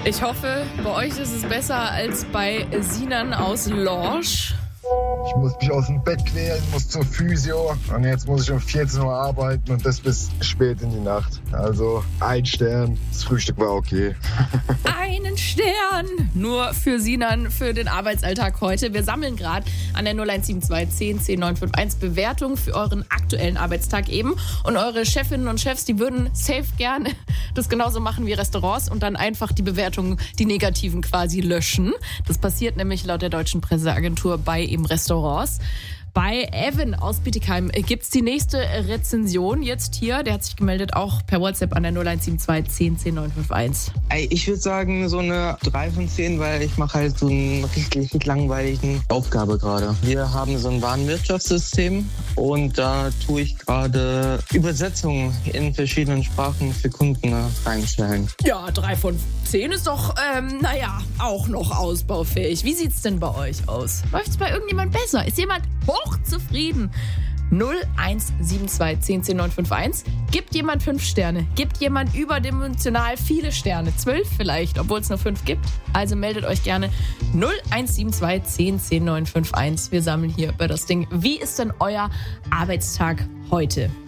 Ich hoffe, bei euch ist es besser als bei Sinan aus Lorsch. Ich muss mich aus dem Bett quälen, muss zur Physio und jetzt muss ich um 14 Uhr arbeiten und das bis spät in die Nacht. Also 1 Stern, das Frühstück war okay. Einen Stern! Nur für Sinan, für den Arbeitsalltag heute. Wir sammeln gerade an der 0172 10 10 951 Bewertungen für euren aktuellen Arbeitstag eben. Und eure Chefinnen und Chefs, die würden safe gerne das genauso machen wie Restaurants und dann einfach die Bewertungen, die negativen quasi löschen. Das passiert nämlich laut der deutschen Presseagentur bei eben Restaurants. Bei Evan aus Bietigheim gibt's die nächste Rezension jetzt hier. Der hat sich gemeldet, auch per WhatsApp an der 0172 10 10 951. Ich würde sagen so eine 3 von 10, weil ich mache halt so einen richtig langweiligen Aufgabe gerade. Wir haben so ein Warenwirtschaftssystem und da tue ich gerade Übersetzungen in verschiedenen Sprachen für Kunden reinstellen. Ja, 3 von 10 ist doch, auch noch ausbaufähig. Wie sieht's denn bei euch aus? Läuft's bei irgendjemand besser? Ist jemand hochzufrieden? 0172 10 10 951. Gibt jemand 5 Sterne? Gibt jemand überdimensional viele Sterne? 12 vielleicht, obwohl es nur 5 gibt? Also meldet euch gerne 0172 10 10 951. Wir sammeln hier über das Ding. Wie ist denn euer Arbeitstag heute?